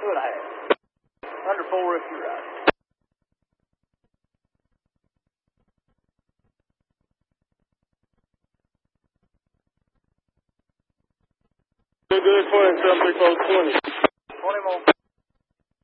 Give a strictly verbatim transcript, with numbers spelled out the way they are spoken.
Two and a half. Under four if you're right. Good, good, twenty, seven, three, four, twenty. Twenty more.